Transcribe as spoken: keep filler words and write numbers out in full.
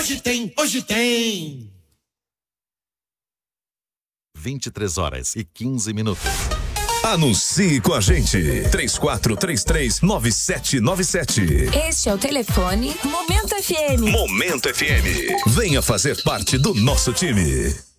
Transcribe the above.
Hoje tem, hoje tem. vinte e três horas e quinze minutos. Anuncie com a gente. três quatro três três, nove sete nove sete. Este é o telefone Momento F M. Momento F M. Venha fazer parte do nosso time.